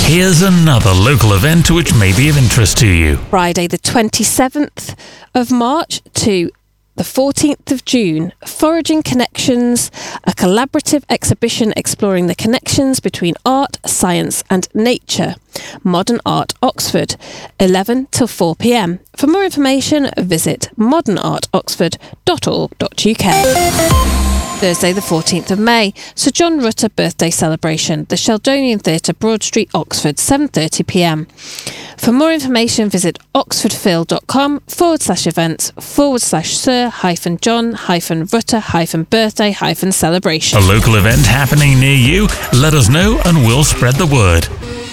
Here's another local event which may be of interest to you. Friday the 27th of March to the 14th of June, Foraging Connections, a collaborative exhibition exploring the connections between art, science and nature. Modern Art Oxford, 11 till 4 p.m. For more information, visit modernartoxford.org.uk. Thursday the 14th of May, Sir John Rutter birthday celebration, the Sheldonian Theatre, Broad Street, Oxford, 7:30 p.m. For more information, visit oxfordphil.com/events/Sir-John-Rutter-birthday-celebration. A local event happening near you? Let us know and we'll spread the word.